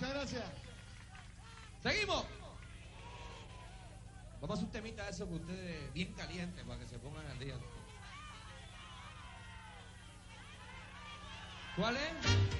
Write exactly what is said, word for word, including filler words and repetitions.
Muchas gracias. Seguimos. Vamos a hacer un temita de eso que ustedes bien caliente para que se pongan al día. ¿Cuál es?